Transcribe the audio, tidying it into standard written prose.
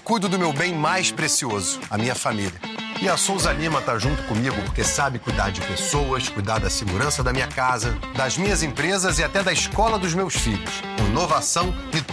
cuido do meu bem mais precioso, a minha família. E a Souza Lima tá junto comigo porque sabe cuidar de pessoas, cuidar da segurança da minha casa, das minhas empresas e até da escola dos meus filhos. Com inovação e